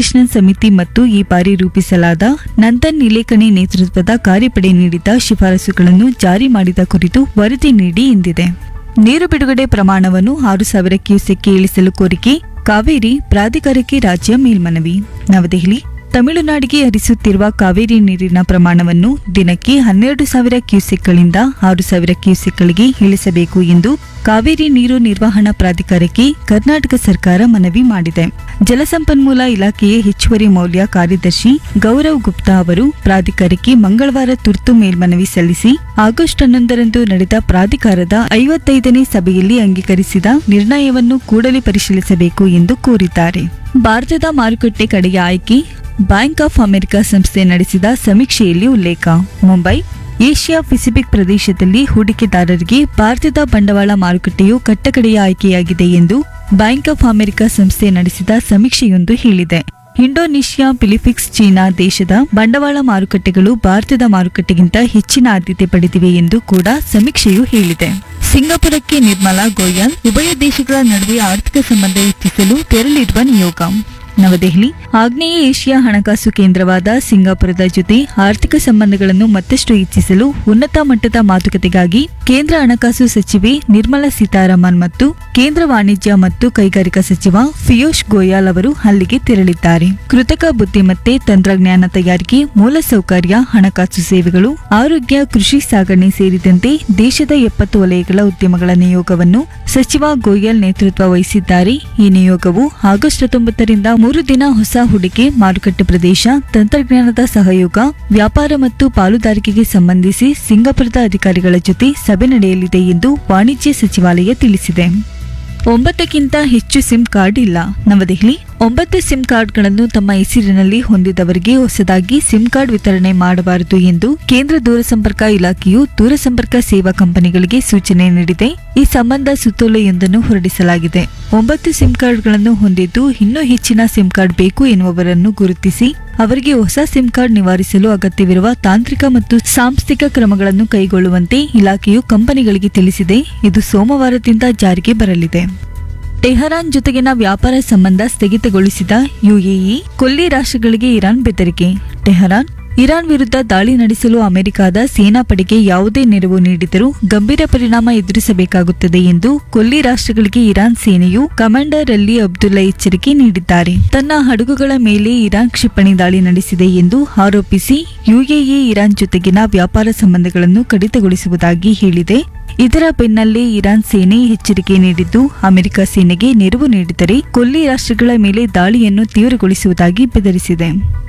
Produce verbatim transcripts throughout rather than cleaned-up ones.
ರಾಧಾಕೃಷ್ಣನ್ ಸಮಿತಿ ಮತ್ತು ಈ ಬಾರಿ ರೂಪಿಸಲಾದ ನಂದನ್ ನಿಲೇಕಣಿ ನೇತೃತ್ವದ ಕಾರ್ಯಪಡೆ ನೀಡಿದ ಶಿಫಾರಸುಗಳನ್ನು ಜಾರಿ ಮಾಡಿದ ಕುರಿತು ವರದಿ ನೀಡಿ ಎಂದಿದೆ. ನೀರು ಬಿಡುಗಡೆ ಪ್ರಮಾಣವನ್ನು ಆರು ಸಾವಿರ ಕ್ಯೂಸೆಕ್ಗೆ ಇಳಿಸಲು ಕೋರಿಕೆ ಕಾವೇರಿ ಪ್ರಾಧಿಕಾರಕ್ಕೆ ರಾಜ್ಯ ಮೇಲ್ಮನವಿ. ನವದೆಹಲಿ. ತಮಿಳುನಾಡಿಗೆ ಹರಿಸುತ್ತಿರುವ ಕಾವೇರಿ ನೀರಿನ ಪ್ರಮಾಣವನ್ನು ದಿನಕ್ಕೆ ಹನ್ನೆರಡು ಸಾವಿರ ಕ್ಯೂಸೆಕ್ಗಳಿಂದ ಆರು ಸಾವಿರ ಕ್ಯೂಸೆಕ್ಗಳಿಗೆ ಇಳಿಸಬೇಕು ಎಂದು ಕಾವೇರಿ ನೀರು ನಿರ್ವಹಣಾ ಪ್ರಾಧಿಕಾರಕ್ಕೆ ಕರ್ನಾಟಕ ಸರ್ಕಾರ ಮನವಿ ಮಾಡಿದೆ. ಜಲಸಂಪನ್ಮೂಲ ಇಲಾಖೆಯ ಹೆಚ್ಚುವರಿ ಮೌಲ್ಯ ಕಾರ್ಯದರ್ಶಿ ಗೌರವ್ ಗುಪ್ತಾ ಅವರು ಪ್ರಾಧಿಕಾರಕ್ಕೆ ಮಂಗಳವಾರ ತುರ್ತು ಮೇಲ್ಮನವಿ ಸಲ್ಲಿಸಿ ಆಗಸ್ಟ್ ಹನ್ನೊಂದರಂದು ನಡೆದ ಪ್ರಾಧಿಕಾರದ ಐವತ್ತೈದನೇ ಸಭೆಯಲ್ಲಿ ಅಂಗೀಕರಿಸಿದ ನಿರ್ಣಯವನ್ನು ಕೂಡಲೇ ಪರಿಶೀಲಿಸಬೇಕು ಎಂದು ಕೋರಿದ್ದಾರೆ. ಭಾರತದ ಮಾರುಕಟ್ಟೆ ಕಡೆಯ ಆಯ್ಕೆ ಬ್ಯಾಂಕ್ ಆಫ್ ಅಮೆರಿಕ ಸಂಸ್ಥೆ ನಡೆಸಿದ ಸಮೀಕ್ಷೆಯಲ್ಲಿ ಉಲ್ಲೇಖ. ಮುಂಬೈ. ಏಷ್ಯಾ ಪೆಸಿಫಿಕ್ ಪ್ರದೇಶದಲ್ಲಿ ಹೂಡಿಕೆದಾರರಿಗೆ ಭಾರತದ ಬಂಡವಾಳ ಮಾರುಕಟ್ಟೆಯು ಕಟ್ಟಕಡೆಯ ಆಯ್ಕೆಯಾಗಿದೆ ಎಂದು ಬ್ಯಾಂಕ್ ಆಫ್ ಅಮೆರಿಕ ಸಂಸ್ಥೆ ನಡೆಸಿದ ಸಮೀಕ್ಷೆಯೊಂದು ಹೇಳಿದೆ. ಇಂಡೋನೇಷ್ಯಾ, ಫಿಲಿಪೀನ್ಸ್, ಚೀನಾ ದೇಶದ ಬಂಡವಾಳ ಮಾರುಕಟ್ಟೆಗಳು ಭಾರತದ ಮಾರುಕಟ್ಟೆಗಿಂತ ಹೆಚ್ಚಿನ ಆದ್ಯತೆ ಪಡೆದಿವೆ ಎಂದು ಕೂಡ ಸಮೀಕ್ಷೆಯು ಹೇಳಿದೆ. ಸಿಂಗಾಪುರಕ್ಕೆ ನಿರ್ಮಲಾ ಗೋಯಲ್. ಉಭಯ ದೇಶಗಳ ನಡುವೆ ಆರ್ಥಿಕ ಸಂಬಂಧ ಹೆಚ್ಚಿಸಲು ತೆರಳಿರುವ ನಿಯೋಗ. ನವದೆಹಲಿ. ಆಗ್ನೇಯ ಏಷ್ಯಾ ಹಣಕಾಸು ಕೇಂದ್ರವಾದ ಸಿಂಗಾಪುರದ ಜೊತೆ ಆರ್ಥಿಕ ಸಂಬಂಧಗಳನ್ನು ಮತ್ತಷ್ಟು ಹೆಚ್ಚಿಸಲು ಉನ್ನತ ಮಟ್ಟದ ಮಾತುಕತೆಗಾಗಿ ಕೇಂದ್ರ ಹಣಕಾಸು ಸಚಿವೆ ನಿರ್ಮಲಾ ಸೀತಾರಾಮನ್ ಮತ್ತು ಕೇಂದ್ರ ವಾಣಿಜ್ಯ ಮತ್ತು ಕೈಗಾರಿಕಾ ಸಚಿವ ಪಿಯೂಷ್ ಗೋಯಲ್ ಅವರು ಅಲ್ಲಿಗೆ ತೆರಳಿದ್ದಾರೆ. ಕೃತಕ ಬುದ್ಧಿಮತ್ತೆ, ತಂತ್ರಜ್ಞಾನ ತಯಾರಿಕೆ, ಮೂಲಸೌಕರ್ಯ, ಹಣಕಾಸು ಸೇವೆಗಳು, ಆರೋಗ್ಯ, ಕೃಷಿ, ಸಾಗಣೆ ಸೇರಿದಂತೆ ದೇಶದ ಎಪ್ಪತ್ತು ವಲಯಗಳ ಉದ್ಯಮಗಳ ನಿಯೋಗವನ್ನು ಸಚಿವ ಗೋಯಲ್ ನೇತೃತ್ವ ವಹಿಸಿದ್ದಾರೆ. ಈ ನಿಯೋಗವು ಆಗಸ್ಟ್ ಹತ್ತೊಂಬತ್ತರಿಂದ ಮೂರು ದಿನ ಹೊಸ ಹೂಡಿಕೆ, ಮಾರುಕಟ್ಟೆ ಪ್ರದೇಶ, ತಂತ್ರಜ್ಞಾನದ ಸಹಯೋಗ, ವ್ಯಾಪಾರ ಮತ್ತು ಪಾಲುದಾರಿಕೆಗೆ ಸಂಬಂಧಿಸಿ ಸಿಂಗಾಪುರದ ಅಧಿಕಾರಿಗಳ ಜೊತೆ ಸಭೆ ನಡೆಯಲಿದೆ ಎಂದು ವಾಣಿಜ್ಯ ಸಚಿವಾಲಯ ತಿಳಿಸಿದೆ. ಒಂಬತ್ತಕ್ಕಿಂತ ಹೆಚ್ಚು ಸಿಮ್ ಕಾರ್ಡ್ ಇಲ್ಲ. ನವದೆಹಲಿ. ಒಂಬತ್ತು ಸಿಮ್ ಕಾರ್ಡ್ಗಳನ್ನು ತಮ್ಮ ಹೆಸರಿನಲ್ಲಿ ಹೊಂದಿದವರಿಗೆ ಹೊಸದಾಗಿ ಸಿಮ್ ಕಾರ್ಡ್ ವಿತರಣೆ ಮಾಡಬಾರದು ಎಂದು ಕೇಂದ್ರ ದೂರಸಂಪರ್ಕ ಇಲಾಖೆಯು ದೂರಸಂಪರ್ಕ ಸೇವಾ ಕಂಪನಿಗಳಿಗೆ ಸೂಚನೆ ನೀಡಿದೆ. ಈ ಸಂಬಂಧ ಸುತ್ತೋಲೆಯೊಂದನ್ನು ಹೊರಡಿಸಲಾಗಿದೆ. ಒಂಬತ್ತು ಸಿಮ್ ಕಾರ್ಡ್ಗಳನ್ನು ಹೊಂದಿದ್ದು ಇನ್ನೂ ಹೆಚ್ಚಿನ ಸಿಮ್ ಕಾರ್ಡ್ ಬೇಕು ಎನ್ನುವವರನ್ನು ಗುರುತಿಸಿ ಅವರಿಗೆ ಹೊಸ ಸಿಮ್ ಕಾರ್ಡ್ ನಿವಾರಿಸಲು ಅಗತ್ಯವಿರುವ ತಾಂತ್ರಿಕ ಮತ್ತು ಸಾಂಸ್ಥಿಕ ಕ್ರಮಗಳನ್ನು ಕೈಗೊಳ್ಳುವಂತೆ ಇಲಾಖೆಯು ಕಂಪನಿಗಳಿಗೆ ತಿಳಿಸಿದೆ. ಇದು ಸೋಮವಾರದಿಂದ ಜಾರಿಗೆ ಬರಲಿದೆ. ಟೆಹರಾನ್ ಜೊತೆಗಿನ ವ್ಯಾಪಾರ ಸಂಬಂಧ ಸ್ಥಗಿತಗೊಳಿಸಿದ ಯುಎಇ. ಕೊಲ್ಲಿ ರಾಷ್ಟ್ರಗಳಿಗೆ ಇರಾನ್ ಬೆದರಿಕೆ. ಟೆಹರಾನ್. ಇರಾನ್ ವಿರುದ್ಧ ದಾಳಿ ನಡೆಸಲು ಅಮೆರಿಕದ ಸೇನಾಪಡೆಗೆ ಯಾವುದೇ ನೆರವು ನೀಡಿದರೂ ಗಂಭೀರ ಪರಿಣಾಮ ಎದುರಿಸಬೇಕಾಗುತ್ತದೆ ಎಂದು ಕೊಲ್ಲಿ ರಾಷ್ಟ್ರಗಳಿಗೆ ಇರಾನ್ ಸೇನೆಯು ಕಮಾಂಡರ್ ಅಲಿ ಅಬ್ದುಲ್ಲಾ ಎಚ್ಚರಿಕೆ ನೀಡಿದ್ದಾರೆ. ತನ್ನ ಹಡಗುಗಳ ಮೇಲೆ ಇರಾನ್ ಕ್ಷಿಪಣಿ ದಾಳಿ ನಡೆಸಿದೆ ಎಂದು ಆರೋಪಿಸಿ ಯುಎಇ ಇರಾನ್ ಜೊತೆಗಿನ ವ್ಯಾಪಾರ ಸಂಬಂಧಗಳನ್ನು ಕಡಿತಗೊಳಿಸುವುದಾಗಿ ಹೇಳಿದೆ. ಇದರ ಬೆನ್ನಲ್ಲೇ ಇರಾನ್ ಸೇನೆ ಎಚ್ಚರಿಕೆ ನೀಡಿದ್ದು ಅಮೆರಿಕ ಸೇನೆಗೆ ನೆರವು ನೀಡಿದರೆ ಕೊಲ್ಲಿ ರಾಷ್ಟ್ರಗಳ ಮೇಲೆ ದಾಳಿಯನ್ನು ತೀವ್ರಗೊಳಿಸುವುದಾಗಿ ಬೆದರಿಸಿದೆ.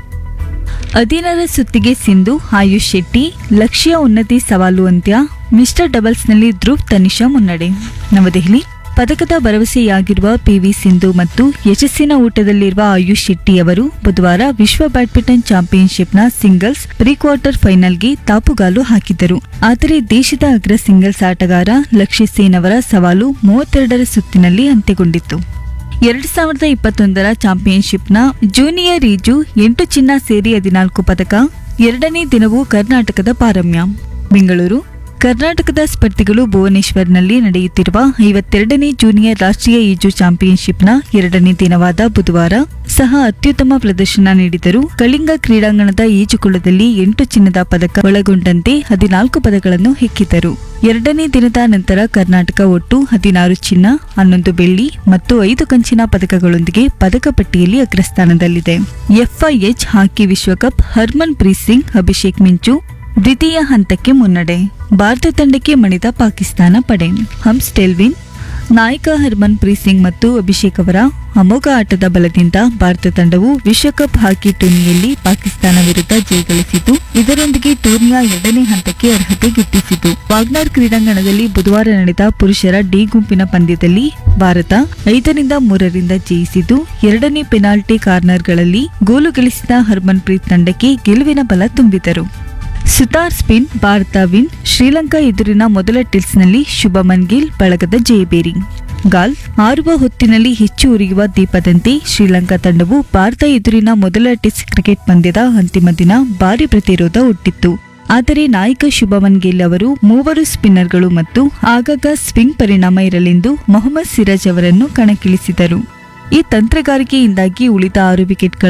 ಹದಿನಾರ ಸುತ್ತಿಗೆ ಸಿಂಧು, ಆಯುಷ್ ಶೆಟ್ಟಿ. ಲಕ್ಷ್ಯ ಉನ್ನತಿ ಸವಾಲು ಅಂತ್ಯ. ಮಿಸ್ಟರ್ ಡಬಲ್ಸ್ನಲ್ಲಿ ಧ್ರುವ್, ತನಿಷಾ ಮುನ್ನಡೆ. ನವದೆಹಲಿ. ಪದಕದ ಭರವಸೆಯಾಗಿರುವ ಪಿವಿ ಸಿಂಧು ಮತ್ತು ಯಶಸ್ಸಿನ ಊಟದಲ್ಲಿರುವ ಆಯುಷ್ ಶೆಟ್ಟಿ ಅವರು ಬುಧವಾರ ವಿಶ್ವ ಬ್ಯಾಡ್ಮಿಂಟನ್ ಚಾಂಪಿಯನ್ಶಿಪ್ನ ಸಿಂಗಲ್ಸ್ ಪ್ರೀ ಕ್ವಾರ್ಟರ್ ಫೈನಲ್ಗೆ ದಾಪುಗಾಲು ಹಾಕಿದರು. ಆದರೆ ದೇಶದ ಅಗ್ರ ಸಿಂಗಲ್ಸ್ ಆಟಗಾರ ಲಕ್ಷ್ಯ ಸೇನ್ ಅವರ ಸವಾಲು ಮೂವತ್ತೆರಡರ ಸುತ್ತಿನಲ್ಲಿ ಅಂತ್ಯಗೊಂಡಿತ್ತು. ಎರಡ್ ಸಾವಿರದ ಇಪ್ಪತ್ತೊಂದರ ಚಾಂಪಿಯನ್ಶಿಪ್ನ ಜೂನಿಯರ್ ಈಜು ಎಂಟು ಚಿನ್ನ ಸೇರಿ ಹದಿನಾಲ್ಕು ಪದಕ. ಎರಡನೇ ದಿನವೂ ಕರ್ನಾಟಕದ ಪಾರಮ್ಯ. ಬೆಂಗಳೂರು. ಕರ್ನಾಟಕದ ಸ್ಪರ್ಧಿಗಳು ಭುವನೇಶ್ವರ್ನಲ್ಲಿ ನಡೆಯುತ್ತಿರುವ ಐವತ್ತೆರಡನೇ ಜೂನಿಯರ್ ರಾಷ್ಟ್ರೀಯ ಈಜು ಚಾಂಪಿಯನ್ಶಿಪ್ನ ಎರಡನೇ ದಿನವಾದ ಬುಧವಾರ ಸಹ ಅತ್ಯುತ್ತಮ ಪ್ರದರ್ಶನ ನೀಡಿದರು. ಕಳಿಂಗ ಕ್ರೀಡಾಂಗಣದ ಈಜುಕೊಳದಲ್ಲಿ ಎಂಟು ಚಿನ್ನದ ಪದಕ ಒಳಗೊಂಡಂತೆ ಹದಿನಾಲ್ಕು ಪದಕಗಳನ್ನು ಹೆಕ್ಕಿದರು. ಎರಡನೇ ದಿನದ ನಂತರ ಕರ್ನಾಟಕ ಒಟ್ಟು ಹದಿನಾರು ಚಿನ್ನ, ಹನ್ನೊಂದು ಬೆಳ್ಳಿ ಮತ್ತು ಐದು ಕಂಚಿನ ಪದಕಗಳೊಂದಿಗೆ ಪದಕ ಪಟ್ಟಿಯಲ್ಲಿ ಅಗ್ರಸ್ಥಾನದಲ್ಲಿದೆ. ಎಫ್ಐಎಚ್ ಹಾಕಿ ವಿಶ್ವಕಪ್ ಹರ್ಮನ್ ಪ್ರೀತ್ ಸಿಂಗ್, ಅಭಿಷೇಕ್ ಮಿಂಚು ದ್ವಿತೀಯ ಹಂತಕ್ಕೆ ಮುನ್ನಡೆ. ಭಾರತ ತಂಡಕ್ಕೆ ಮಣಿದ ಪಾಕಿಸ್ತಾನ ಪಡೆ. ಹಮ್ಸ್ ಟೆಲ್ವಿನ್. ನಾಯಕ ಹರ್ಮನ್ ಪ್ರೀತ್ ಸಿಂಗ್ ಮತ್ತು ಅಭಿಷೇಕ್ ಅವರ ಅಮೋಘ ಆಟದ ಬಲದಿಂದ ಭಾರತ ತಂಡವು ವಿಶ್ವಕಪ್ ಹಾಕಿ ಟೂರ್ನಿಯಲ್ಲಿ ಪಾಕಿಸ್ತಾನ ವಿರುದ್ಧ ಜಯಗಳಿಸಿತು. ಇದರೊಂದಿಗೆ ಟೂರ್ನಿಯ ಎರಡನೇ ಹಂತಕ್ಕೆ ಅರ್ಹತೆ ಗಿಟ್ಟಿಸಿತು. ವಾಗ್ನಾರ್ ಕ್ರೀಡಾಂಗಣದಲ್ಲಿ ಬುಧವಾರ ನಡೆದ ಪುರುಷರ ಡಿ ಗುಂಪಿನ ಪಂದ್ಯದಲ್ಲಿ ಭಾರತ ಐದರಿಂದ ಮೂರರಿಂದ ಜಯಿಸಿದ್ದು ಎರಡನೇ ಪೆನಾಲ್ಟಿ ಕಾರ್ನರ್ಗಳಲ್ಲಿ ಗೋಲು ಗಳಿಸಿದ ಹರ್ಮನ್ ಪ್ರೀತ್ ತಂಡಕ್ಕೆ ಗೆಲುವಿನ ಬಲ ತುಂಬಿದರು. Sutar spin, Bharat win. ಶ್ರೀಲಂಕಾ ಎದುರಿನ ಮೊದಲ ಟೆಸ್ಟ್ನಲ್ಲಿ ಶುಭಮನ್ ಗಿಲ್ ಬಳಗದ ಜಯಬೇರಿ. ಗಾಲ್. ಆರುವ ಹೊತ್ತಿನಲ್ಲಿ ಹೆಚ್ಚು ಉರಿಯುವ ದೀಪದಂತೆ ಶ್ರೀಲಂಕಾ ತಂಡವು ಭಾರತ ಎದುರಿನ ಮೊದಲ ಟೆಸ್ಟ್ ಕ್ರಿಕೆಟ್ ಪಂದ್ಯದ ಅಂತಿಮ ದಿನ ಭಾರಿ ಪ್ರತಿರೋಧ ಒಡ್ಡಿತ್ತು. ಆದರೆ ನಾಯಕ ಶುಭಮನ್ ಗಿಲ್ ಅವರು ಮೂವರು ಸ್ಪಿನ್ನರ್ಗಳು ಮತ್ತು ಆಗಾಗ ಸ್ವಿಂಗ್ ಪರಿಣಾಮ ಇರಲೆಂದು ಮೊಹಮ್ಮದ್ ಸಿರಾಜ್ ಅವರನ್ನು ಕಣಕ್ಕಿಳಿಸಿದರು. ಈ ತಂತ್ರಗಾರಿಕೆಯಿಂದಾಗಿ ಉಳಿದ ಆರು ವಿಕೆಟ್ಗಳ